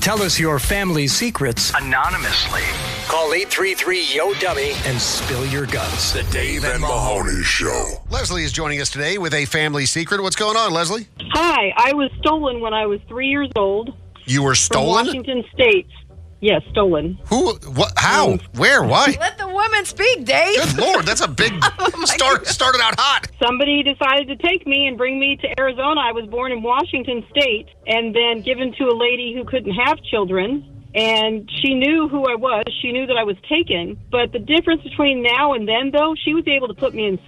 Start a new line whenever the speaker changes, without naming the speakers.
Tell us your family's secrets anonymously. Call 833-YO-DUMMY and spill your guts.
The Dave and Mahoney Show.
Leslie is joining us today with a family secret. What's going on, Leslie?
Hi, I was stolen when I was 3 years old.
You were stolen?
From Washington State. Yes, stolen.
Who? What? How? Where? Why?
Let the woman speak, Dave.
Good Lord, that's a big started out hot.
Somebody decided to take me and bring me to Arizona. I was born in Washington State and then given to a lady who couldn't have children. And she knew who I was. She knew that I was taken. But the difference between now and then, though, she was able to put me in